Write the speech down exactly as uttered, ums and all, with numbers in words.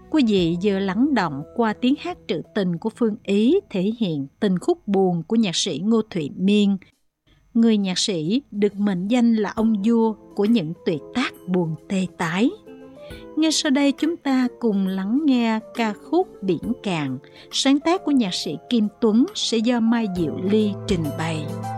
Quý vị vừa lắng động qua tiếng hát trữ tình của Phương Ý thể hiện tình khúc buồn của nhạc sĩ Ngô Thụy Miên, người nhạc sĩ được mệnh danh là ông vua của những tuyệt tác buồn tê tái. Ngay sau đây chúng ta cùng lắng nghe ca khúc Biển Cạn, sáng tác của nhạc sĩ Kim Tuấn sẽ do Mai Diệu Ly trình bày.